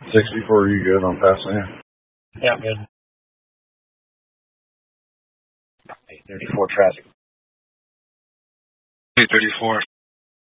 64, you good on passing? Yeah, I'm good. 834 traffic. 834.